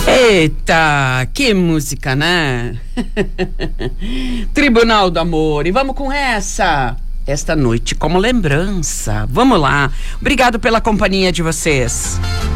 Eita, que música, né? Tribunal do Amor. E vamos com esta noite como lembrança. Vamos lá. Obrigado pela companhia de vocês.